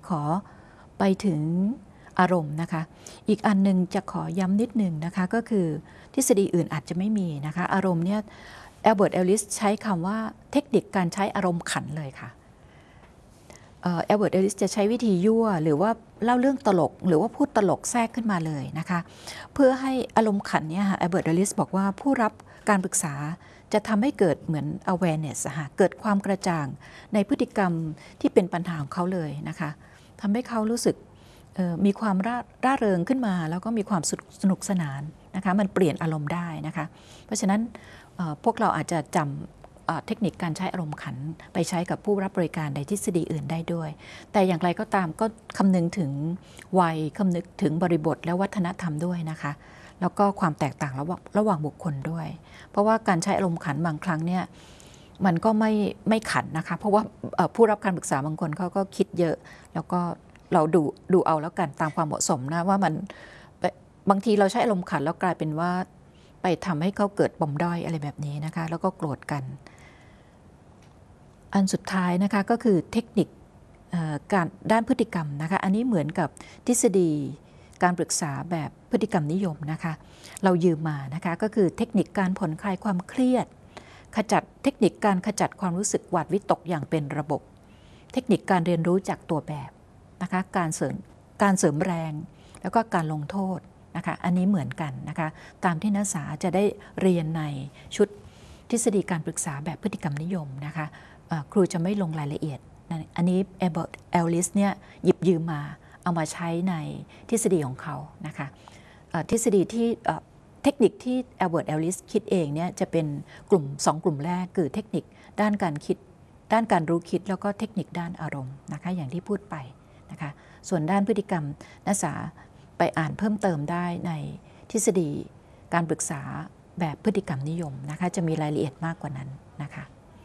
ขอไปถึงอารมณ์นะคะอีกอันนึงจะขอย้ำนิดนึงนะคะก็คือทฤษฎีอื่นอาจจะไม่มีนะคะอารมณ์เนี่ยแอลเบิร์ต เอลลิสใช้คำว่าเทคนิคการใช้อารมณ์ขันเลยค่ะแอลเบิร์ต เอลลิสจะใช้วิธียั่วหรือว่าเล่าเรื่องตลกหรือว่าพูดตลกแทรกขึ้นมาเลยนะคะเพื่อให้อารมณ์ขันเนี่ยแอลเบิร์ต เอลลิสบอกว่าผู้รับการปรึกษาจะทำให้เกิดเหมือน awareness เกิดความกระจ่างในพฤติกรรมที่เป็นปัญหาของเขาเลยนะคะทำให้เขารู้สึกมีความร่าเริงขึ้นมาแล้วก็มีความสนุกสนานนะคะมันเปลี่ยนอารมณ์ได้นะคะเพราะฉะนั้นพวกเราอาจจะจำเทคนิคการใช้อารมณ์ขันไปใช้กับผู้รับบริการในทฤษฎีอื่นได้ด้วยแต่อย่างไรก็ตามก็คำนึงถึงวัยคำนึงถึงบริบทและวัฒนธรรมด้วยนะคะแล้วก็ความแตกต่างระหว่างบุคคลด้วยเพราะว่าการใช้อารมณ์ขันบางครั้งเนี่ยมันก็ไม่ขันนะคะเพราะว่าผู้รับการปรึกษาบางคนเขาก็คิดเยอะแล้วก็เราดูเอาแล้วกันตามความเหมาะสมนะว่ามันบางทีเราใช้อารมณ์ขันแล้วกลายเป็นว่าไปทำให้เขาเกิดปมด้อยอะไรแบบนี้นะคะแล้วก็โกรธกันอันสุดท้ายนะคะก็คือเทคนิคการด้านพฤติกรรมนะคะอันนี้เหมือนกับทฤษฎีการปรึกษาแบบพฤติกรรมนิยมนะคะเรายืมมานะคะก็คือเทคนิคการผ่อนคลายความเครียดเทคนิคการขจัดความรู้สึกหวาดวิตกอย่างเป็นระบบเทคนิคการเรียนรู้จากตัวแบบนะคะการเสริมแรงแล้วก็การลงโทษนะคะอันนี้เหมือนกันนะคะตามที่นักศึกษาจะได้เรียนในชุดทฤษฎีการปรึกษาแบบพฤติกรรมนิยมนะคะครูจะไม่ลงรายละเอียดอันนี้แอลลิสเนี่ยหยิบยืมมาเอามาใช้ในทฤษฎีของเขานะคะทฤษฎีที่เทคนิคที่แอลเบิร์ต เอลลิสคิดเองเนี่ยจะเป็นกลุ่ม2 กลุ่มแรกคือเทคนิคด้านการคิดด้านการรู้คิดแล้วก็เทคนิคด้านอารมณ์นะคะอย่างที่พูดไปนะคะส่วนด้านพฤติกรรมนักศึกษาไปอ่านเพิ่มเติมได้ในทฤษฎีการปรึกษาแบบพฤติกรรมนิยมนะคะจะมีรายละเอียดมากกว่านั้นนะคะ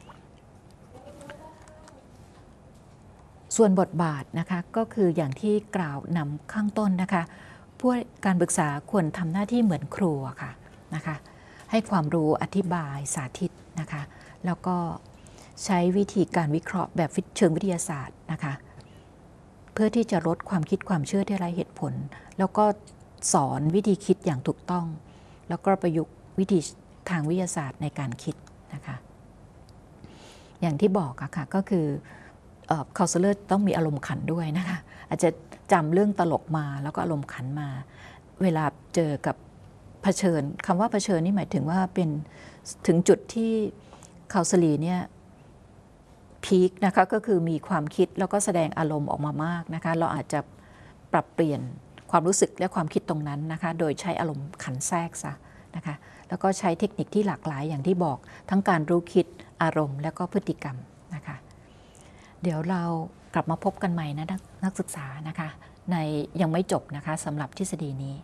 ส่วนบทบาทนะคะก็คืออย่างที่กล่าวนำข้างต้นนะคะผู้การปรึกษาควรทำหน้าที่เหมือนครูค่ะนะคะให้ความรู้อธิบายสาธิตนะคะแล้วก็ใช้วิธีการวิเคราะห์แบบเชิงวิทยาศาสตร์นะคะเพื่อที่จะลดความคิดความเชื่อที่ไร้เหตุผลแล้วก็สอนวิธีคิดอย่างถูกต้องแล้วก็ประยุกต์วิธีทางวิทยาศาสตร์ในการคิดนะคะอย่างที่บอกค่ะก็คือคาลเซเลอร์ต้องมีอารมณ์ขันด้วยนะคะอาจจะจำเรื่องตลกมาแล้วก็อารมณ์ขันมาเวลาเจอกับเผชิญคำว่าเผชิญนี่หมายถึงว่าเป็นถึงจุดที่คาลเซลีเนี่ยพีคนะคะก็คือมีความคิดแล้วก็แสดงอารมณ์ออกมามากนะคะเราอาจจะปรับเปลี่ยนความรู้สึกและความคิดตรงนั้นนะคะโดยใช้อารมณ์ขันแทรกซะนะคะแล้วก็ใช้เทคนิคที่หลากหลายอย่างที่บอกทั้งการรู้คิดอารมณ์และก็พฤติกรรมนะคะเดี๋ยวเรากลับมาพบกันใหม่นะนักศึกษานะคะในยังไม่จบนะคะสำหรับทฤษฎีนี้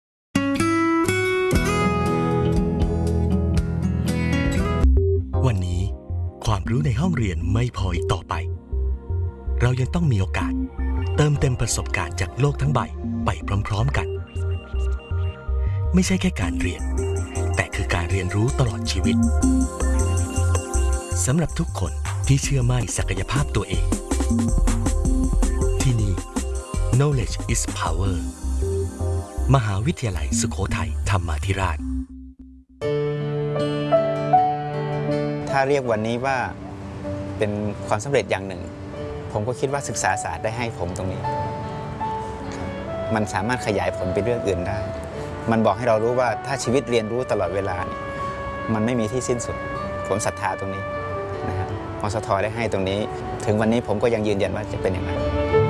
วันนี้ความรู้ในห้องเรียนไม่พออีกต่อไปเรายังต้องมีโอกาสเติมเต็มประสบการณ์จากโลกทั้งใบไปพร้อมๆกันไม่ใช่แค่การเรียนแต่คือการเรียนรู้ตลอดชีวิตสำหรับทุกคนที่เชื่อมั่นศักยภาพตัวเองที่นี่ Knowledge is Power มหาวิทยาลัยสุโขทัยธรรมาธิราชถ้าเรียกวันนี้ว่าเป็นความสำเร็จอย่างหนึ่งผมก็คิดว่าศึกษาศาสตร์ได้ให้ผมตรงนี้มันสามารถขยายผลไปเรื่องอื่นได้มันบอกให้เรารู้ว่าถ้าชีวิตเรียนรู้ตลอดเวลามันไม่มีที่สิ้นสุดผมศรัทธาตรงนี้นะครับมสท.ได้ให้ตรงนี้ถึงวันนี้ผมก็ยังยืนยันว่าจะเป็นอย่างนั้น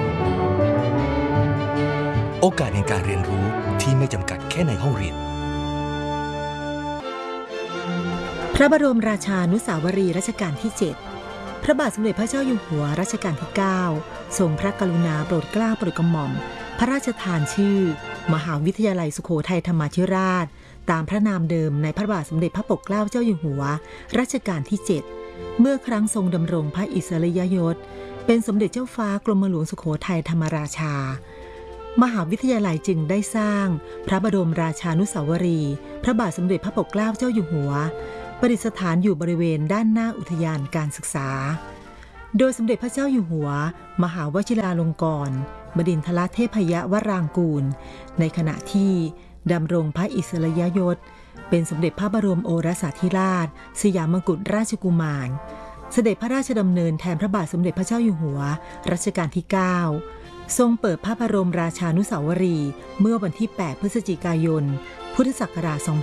โอกาสในการเรียนรู้ที่ไม่จำกัดแค่ในห้องเรียนพระบรมราชานุสาวรีย์รัชกาลที่ 7 พระบาทสมเด็จพระเจ้าอยู่หัวรัชกาลที่ 9 ทรงพระกรุณาโปรดเกล้าโปรดกระหม่อมพระราชทานชื่อมหาวิทยาลัยสุโขทัยธรรมาธิราชตามพระนามเดิมในพระบาทสมเด็จพระปกเกล้าเจ้าอยู่หัวรัชกาลที่ 7 เมื่อครั้งทรงดำรงพระอิสริยยศเป็นสมเด็จเจ้าฟ้ากรมหลวงสุโขทัยธรรมราชามหาวิทยาลัยจึงได้สร้างพระบรมราชานุสาวรีย์พระบาทสมเด็จพระปกเกล้าเจ้าอยู่หัวประดิษฐานอยู่บริเวณด้านหน้าอุทยานการศึกษาโดยสมเด็จพระเจ้าอยู่หัวมหาวชิราลงกรณ์บดินทรเทพยวรางกูลในขณะที่ดำรงพระอิสริยยศเป็นสมเด็จพระบรมโอรสาธิราชสยามมกุฎราชกุมารเสด็จพระราชดำเนินแทนพระบาทสมเด็จพระเจ้าอยู่หัวรัชกาลที่ 9 ทรงเปิดพระบรมราชานุสาวรีย์เมื่อวันที่ 8 พฤศจิกายน พุทธศักราช 2536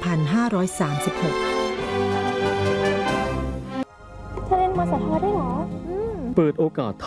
เธอเรียนมสทได้เหรอเปิดโอกาสท